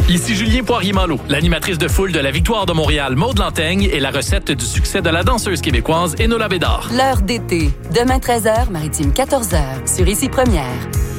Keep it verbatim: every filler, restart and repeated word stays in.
Ici Julien Poirier-Malo, l'animatrice de foule de la Victoire de Montréal, Maude Lantaigne, et la recette du succès de la danseuse québécoise Enola Bédard. L'heure d'été. Demain treize heures, Maritime quatorze heures, sur Ici Première.